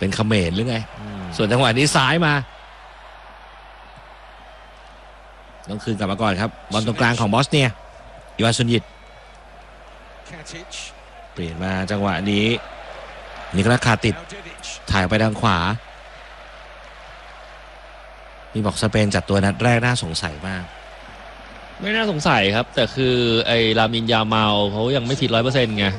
เป็นเขมรหรือไงส่วนจังหวะนี้ซ้ายมาต้องคืนกลับมาก่อนครับบอลตรงกลางของบอสเนียอีวานซุนยิตเปลี่ยนมาจังหวะนี้นิโคลัสคาติดถ่ายไปทางขวามีบอกสเปนจัดตัวนัดแรกน่าสงสัยมากไม่น่าสงสัยครับแต่คือไอ้ลามินยาเมาเขายังไม่ฟิต 100% ไง